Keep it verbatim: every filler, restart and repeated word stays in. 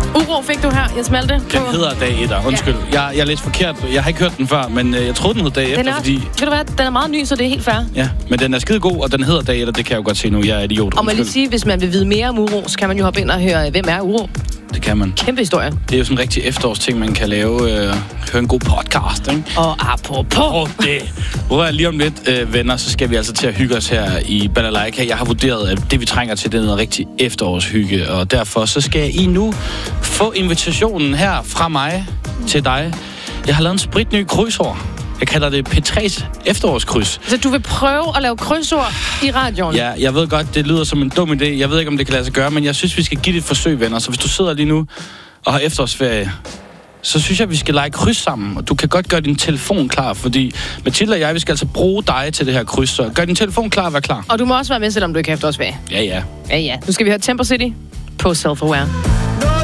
Uro fik du her, Jens Malte. Den hedder dag etter. Undskyld. Ja. Jeg, jeg læste forkert. Jeg har ikke hørt den før, men øh, jeg troede, den hed dag efter, er, fordi... Ved du hvad, den er meget ny, så det er helt fair. Ja, men den er skide god, og den hedder dag etter. Det kan jeg jo godt se nu. Jeg er idiot. Og man lige sige, hvis man vil vide mere om uro, så kan man jo hoppe ind og høre, hvem er uro? Det kan man. Kæmpe historie. Det er jo sådan en rigtig efterårsting, man kan lave. Øh, høre en god podcast, ikke? Og apropos oh, det. Hvor er lige om lidt, øh, venner, så skal vi altså til at hygge os her i Balalaika. Jeg har vurderet, at det vi trænger til, det er noget rigtig efterårshygge, og derfor så skal I nu få invitationen her fra mig til dig. Jeg har lavet en spritny krydsord. Jeg kalder det P tre's efterårskryds. Så du vil prøve at lave krydsord i radioen? Ja, jeg ved godt, det lyder som en dum idé. Jeg ved ikke, om det kan lade sig gøre, men jeg synes, vi skal give det et forsøg, venner. Så hvis du sidder lige nu og har efterårsferie, så synes jeg, vi skal lege kryds sammen. Og du kan godt gøre din telefon klar, fordi Mathilde og jeg, vi skal altså bruge dig til det her kryds. Så gør din telefon klar og vær klar. Og du må også være med, selvom du ikke har efterårsferie. Ja, ja. Ja, ja. Nu skal vi høre Temper City på Self-Aware.